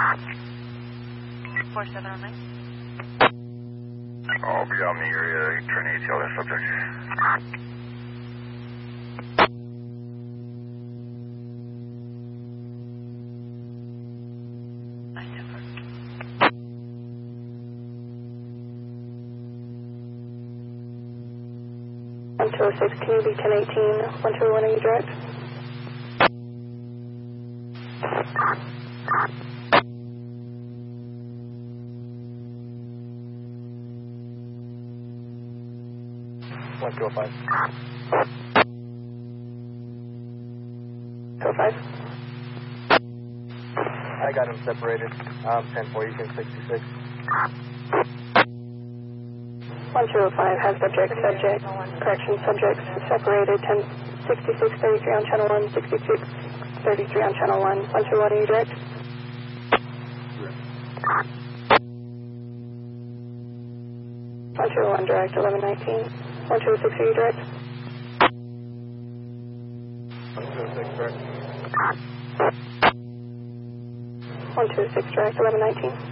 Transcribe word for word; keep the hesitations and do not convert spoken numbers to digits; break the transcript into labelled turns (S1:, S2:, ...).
S1: four seven oh nine.
S2: I'll be on the area, trying to A T L that subject.
S3: one two oh six, can you be ten eighteen, one two oh one, are you direct?
S4: one two oh five.
S3: two oh five.
S4: I got him separated. Um, ten four, you can sixty-six.
S3: one two oh five has subject, subject, correction, subjects separated, ten sixty-six, thirty-three on channel one, sixty-six, thirty-three on channel one, one two one, are you direct? one two oh one direct, eleven nineteen, one two oh six, are you direct?
S4: one two oh six, direct.
S3: one two oh six direct, eleven nineteen.